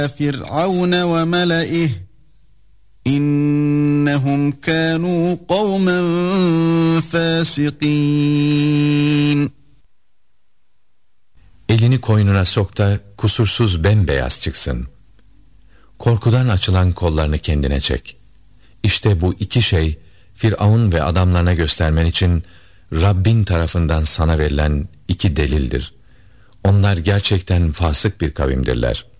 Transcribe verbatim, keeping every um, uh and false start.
فِرْعَوْنَ وَمَلَئِهِ İnnehum kânû kavmen fâsikîn. Elini koynuna sok da kusursuz bembeyaz çıksın. Korkudan açılan kollarını kendine çek. İşte bu iki şey Firavun ve adamlarına göstermen için Rabbin tarafından sana verilen iki delildir. Onlar gerçekten fasık bir kavimdirler.